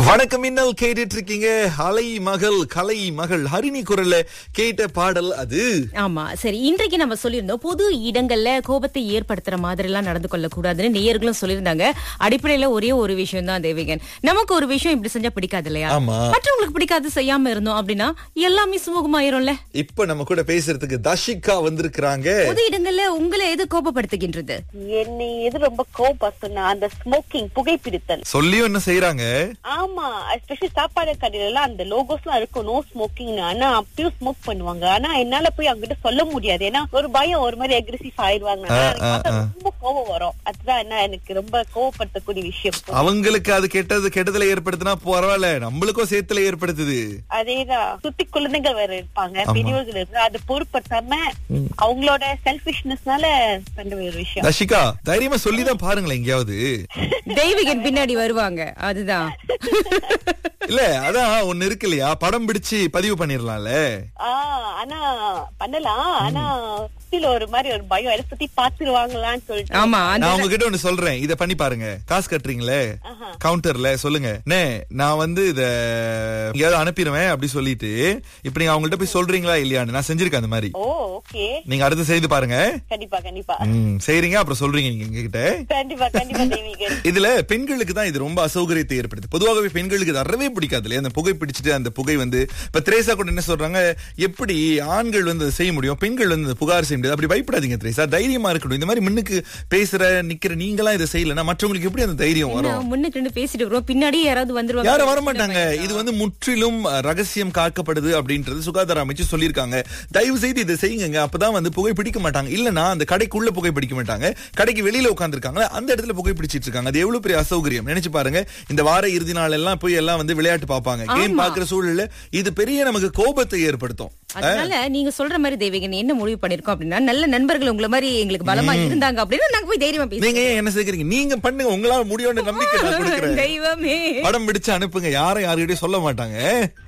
வணக்கம் மின்னல் கேட்டுட்டு இருக்கீங்க. கலை மகள் ஹரிணி குரல்ல கேட்ட பாடல் அது. ஆமா, சரி. இன்றைக்கு நம்ம சொல்லியிருந்தோம் பொது இடங்கள்ல கோபத்தை ஏற்படுத்துற மாதிரி எல்லாம் நடந்து கொள்ள கூடாதுன்னு நேயர்களும் சொல்லியிருந்தாங்க. அடிப்படையில ஒரே ஒரு விஷயம் தான் தேவிகன், நமக்கு ஒரு விஷயம் இப்படி செஞ்சா பிடிக்காது இல்லையா, மற்றவங்களுக்கு பிடிக்காது செய்யாம இருந்தோம் அப்படின்னா எல்லாமே சுமூகமாயிரும்ல. இப்ப நம்ம கூட பேசுறதுக்கு தஷிகா வந்திருக்காங்க. பொது இடங்கள்ல உங்களை எது கோபப்படுத்துகின்றது? என்னை எது ரொம்ப கோபப்படுத்துனா அந்த ஸ்மோக்கிங், புகைப்பிடித்தல். சொல்லியும் என்ன செய்யறாங்க? ஆமா, எஸ்பெஷலி சாப்பாடு கடையில எல்லாம் அந்த லோகோஸ் எல்லாம் இருக்கும், நோ ஸ்மோக்கிங். ஆனா அப்பயும் ஸ்மோக் பண்ணுவாங்க. ஆனா என்னால போய் அவங்கிட்ட சொல்ல முடியாது, ஏன்னா ஒரு பயம், ஒரு மாதிரி அக்ரெசிவ் ஆயிடுவாங்க. ரொம்ப கோபம் வரும். அதுதான் என்ன எனக்கு ரொம்ப கோபப்படுத்தக்கூடிய விஷயம். அவங்களுக்கு அது கெட்டதுல ஏற்படுத்தினா பரவாயில்ல, நம்மளுக்கும் சேர்த்துல ஏற்படுத்துது. அதேதான். சுத்தி குழந்தைகள் வேற இருப்பாங்க, பெரியவர்கள் இருக்கு, அது பொருட்படுத்தாம அவங்களோட செல்ஃபிஷ்னஸ்னால பண்ற ஒரு விஷயம். தஷிகா தைரியமா சொல்லிதான் பாருங்களேன் எங்கேயாவது. தெய்வீகன் பின்னாடி வருவாங்க, அதுதான். இல்ல அதான் ஒண்ணு இருக்கு இல்லையா, படம் பிடிச்சு பதிவு பண்ணிடலாம்ல. ஆனா பண்ணலாம். ஆனா ஒரு மாதிரி ஒரு பயம், எதை சுத்தி பாத்துருவாங்களான்னு சொல்லிட்டு. ஆமா, நான் உங்ககிட்ட ஒண்ணு சொல்றேன், இத பண்ணி பாருங்க. காசு கட்டுறீங்களே கவுண்டர்ல, சொல்லுங்க நான் வந்து இத எங்கேயாவது அனுப்பிடுவேன் அப்படி சொல்லிட்டு, இப்ப நீங்க அவங்கள்ட்ட போய் சொல்றீங்களா இல்லையான்னு. நான் செஞ்சிருக்கேன் அந்த மாதிரி. ஓகே, நீங்க அடுத்து செய்து பாருங்க. கண்டிப்பா கண்டிப்பா செய்றீங்க, அப்புறம் சொல்றீங்க நீங்க எங்ககிட்ட. கண்டிப்பா கண்டிப்பா தேவிகன். இதுல பெண்களுக்கு தான் இது ரொம்ப அசௌகரியத்தை ஏற்படுது. பொதுவாகவே பெண்களுக்கு இது அறவே பிடிக்காது இல்லையா, அந்த புகை பிடிச்சிட்டு அந்த புகை வந்து. இப்ப திரேசா கூட என்ன சொல்றாங்க, எப்படி ஆண்கள் வந்து அதை செய்ய முடியும், பெண்கள் வந்து அந்த புகார் செய்ய முடியாது. அப்படி பயப்படாதீங்க திரேசா, தைரியமா இருக்கணும். இந்த மாதிரி முன்னுக்கு பேசுற நிக்கிற நீங்களாம் இதை செய்யலன்னா மற்றவங்களுக்கு எப்படி அந்த தைரியம் வரும்? முன்னுக்கு நின்னு பேசிட்டு வரோம், பின்னாடி யாராவது வந்துருவாங்க. யாரும் வரமாட்டாங்க. இது வந்து முற்றிலும் ரகசியம் காக்கப்படுது அப்படின்றது சுகாதார அமைச்சு சொல்லியிருக்காங்க. தயவு செய்து இதை செய்யுங்க, அப்பதான் வந்து புகை பிடிக்க மாட்டாங்க. இல்லன்னா அந்த கடைக்குள்ள புகை பிடிக்க மாட்டாங்க, கடைக்கு வெளியில உட்கார்ந்து இருக்காங்க, அந்த இடத்துல புகை பிடிச்சிட்டு இருக்காங்க. அது எவ்வளவு பெரிய அசௌகரியம் நினைச்சு பாருங்க. இந்த வார இறுதி நாள் எல்லாம் போய் எல்லாம் வந்து விளையாட்டு பார்ப்பாங்க, கேம் பாக்குற சூழல்ல இது பெரிய நமக்கு கோபத்தை ஏற்படுத்தும். அதனால நீங்க சொல்ற மாதிரி தேவிகன் என்ன முடிவு பண்ணிருக்கோம் அப்படின்னா, நல்ல நண்பர்கள் உங்களை மாதிரி எங்களுக்கு பலமா இருந்தாங்க அப்படின்னா நாங்க போய் தைரியமா பேசுறோம். நீங்க என்ன செய்றீங்க, நீங்க பண்ணுங்க, உங்களால முடியும்னு நம்பிக்கை நான் கொடுக்கிறேன். தெய்வமே, படம் பிடிச்சு அனுப்புங்க, யாரும் யாருக்கிட்டையும் சொல்ல மாட்டாங்க.